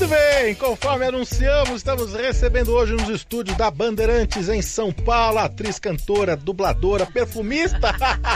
bem, conforme anunciamos, estamos recebendo hoje nos estúdios da Bandeirantes em São Paulo, atriz, cantora, dubladora, perfumista,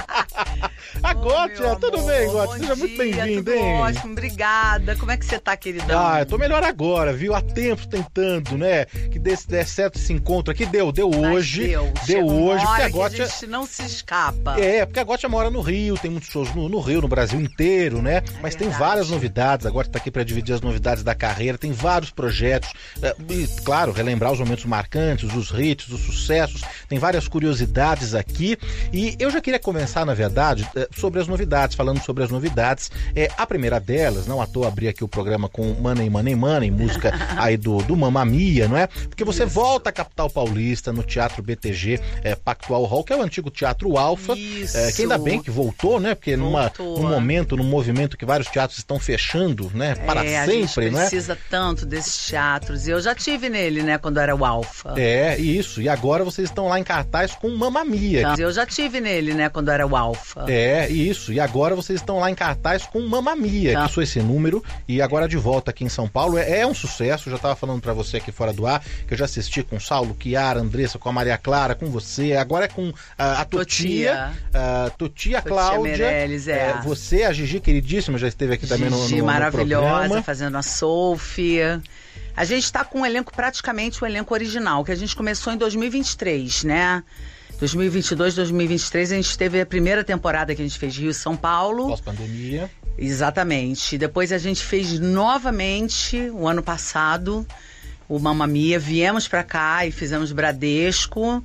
a Gótia. Tudo bem, Gótia? Seja muito bem-vinda, hein? Ótimo, obrigada. Como é que você tá, queridão? Eu tô melhor agora, viu? Há tempo tentando, né? Que dê certo esse encontro aqui. Deu hoje. Deu hoje, porque a Gótia... a gente não se escapa. Porque a Gótia mora no Rio, tem muitos shows no Rio, no Brasil inteiro, né? Mas tem várias novidades. A Gótia tá aqui pra dividir as novidades da carreira, tem vários projetos, e, claro, relembrar os momentos marcantes, os hits, os sucessos, tem várias curiosidades aqui, e eu já queria começar, na verdade, sobre as novidades, falando sobre as novidades. A primeira delas, não à toa abrir aqui o programa com Money, Money, Money, música aí do Mamma Mia, não é? Porque você volta à capital paulista, no Teatro BTG Pactual Hall, que é o antigo Teatro Alfa, que ainda bem que voltou, né? Porque num momento, num movimento que vários teatros estão fechando, né? Para sempre, não é? Precisa tanto desses teatros. E eu já tive nele, né, quando era o Alfa. Isso. E agora vocês estão lá em cartaz com Mamma Mia. Eu já tive nele, né, quando era o Alfa. Isso. E agora vocês estão lá em cartaz com Mamma Mia, que sou esse número. E agora de volta aqui em São Paulo. É um sucesso. Eu já estava falando pra você aqui fora do ar, que eu já assisti com Saulo, Chiara, Andressa, com a Maria Clara, com você. Agora é com a Totia Cláudia. Meirelles, você, a Gigi, queridíssima, já esteve aqui também no maravilhosa, programa. Fazendo a Sophie. A gente tá com um elenco, praticamente o elenco original, que a gente começou em 2023, né? 2022, 2023, a gente teve a primeira temporada que a gente fez Rio e São Paulo. Pós-pandemia. Exatamente. Depois a gente fez novamente, o ano passado, o Mamma Mia. Viemos pra cá e fizemos Bradesco.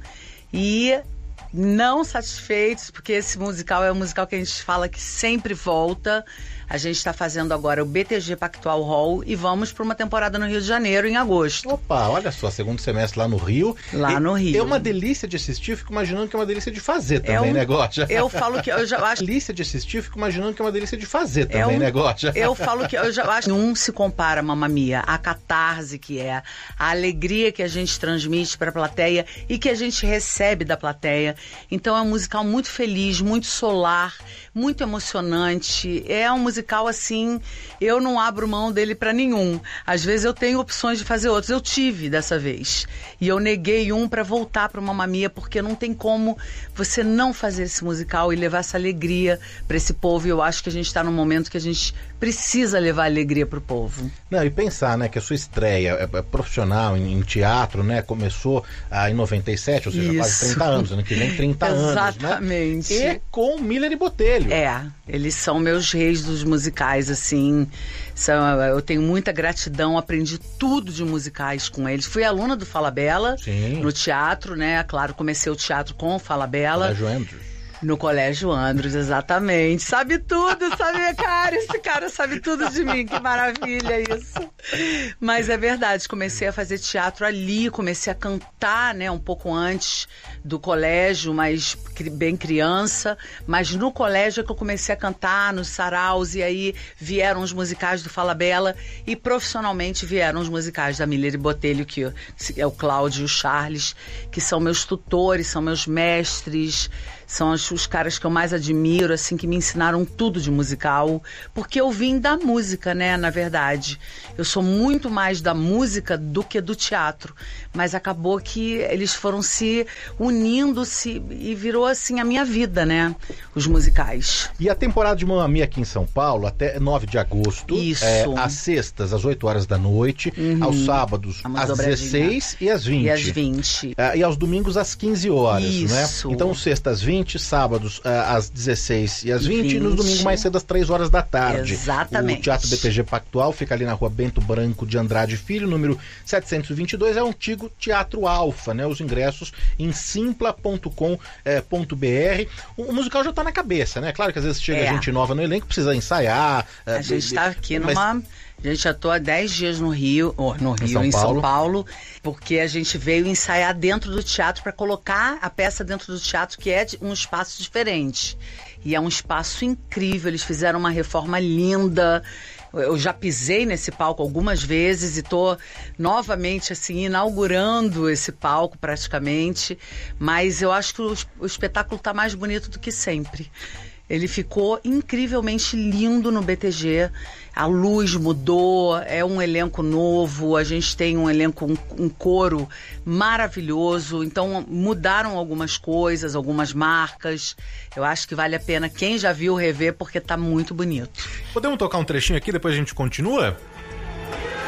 E não satisfeitos, porque esse musical é um musical que a gente fala que sempre volta. A gente está fazendo agora o BTG Pactual Hall e vamos para uma temporada no Rio de Janeiro em agosto. Opa, olha só, segundo semestre lá no Rio. No Rio. É uma delícia de assistir, fico imaginando que é uma delícia de fazer também, né, Gótia? Eu falo que eu já acho... Delícia de assistir, fico imaginando que é uma delícia de fazer também, né, Gótia? Eu falo que eu já acho... Não se compara, Mamma Mia, a catarse que é, a alegria que a gente transmite para a plateia e que a gente recebe da plateia. Então é um musical muito feliz, muito solar, muito emocionante. É um musical assim, eu não abro mão dele pra nenhum. Às vezes eu tenho opções de fazer outros. Eu tive dessa vez. E eu neguei pra voltar pro Mamma Mia, porque não tem como você não fazer esse musical e levar essa alegria pra esse povo. E eu acho que a gente tá num momento que a gente precisa levar alegria pro povo. Não, e pensar, né, que a sua estreia é profissional em teatro, né, começou em 97, ou seja, quase 30 anos, ano que vem 30 anos, né? Exatamente. E com Miller e Botelho. Eles são meus reis dos musicais, assim. Eu tenho muita gratidão, aprendi tudo de musicais com eles. Fui aluna do Falabella no teatro, né? Claro, comecei o teatro com o Falabella. Colégio Andrews. No Colégio Andrews, exatamente. Sabe tudo, sabe, cara? Esse cara sabe tudo de mim, que maravilha isso. Mas é verdade, comecei a fazer teatro ali, comecei a cantar, né, um pouco antes do colégio, mas bem criança. Mas no colégio é que eu comecei a cantar, nos saraus, e aí vieram os musicais do Falabella e profissionalmente vieram os musicais da Miller e Botelho, que é o Cláudio e o Charles, que são meus tutores, são meus mestres, são os caras que eu mais admiro, assim, que me ensinaram tudo de musical, porque eu vim da música, né, na verdade. Eu sou muito mais da música do que do teatro, mas acabou que eles foram se unindo e virou, assim, a minha vida, né, os musicais. E a temporada de Mamma Mia aqui em São Paulo, até 9 de agosto. Isso. Às sextas, às 8 horas da noite, aos sábados, às 16 e às 20. E às 20. E aos domingos, às 15 horas, Isso. né? Então, sextas, 20, sábados às 16 e às 20 e nos domingos mais cedo às 3 horas da tarde. Exatamente. O Teatro BTG Pactual fica ali na rua Bento Branco de Andrade Filho, número 722, é o antigo Teatro Alfa, né? Os ingressos em simpla.com.br. O musical já tá na cabeça, né? Claro que às vezes chega gente nova no elenco, precisa ensaiar. A gente tá aqui numa... A gente já tô há 10 dias no Rio, em São Paulo, porque a gente veio ensaiar dentro do teatro para colocar a peça dentro do teatro, que é um espaço diferente. E é um espaço incrível, eles fizeram uma reforma linda. Eu já pisei nesse palco algumas vezes e tô novamente, assim, inaugurando esse palco praticamente. Mas eu acho que o espetáculo tá mais bonito do que sempre. Ele ficou incrivelmente lindo no BTG. A luz mudou, é um elenco novo, a gente tem um elenco, um coro maravilhoso. Então mudaram algumas coisas, algumas marcas. Eu acho que vale a pena quem já viu rever, porque tá muito bonito. Podemos tocar um trechinho aqui, depois a gente continua?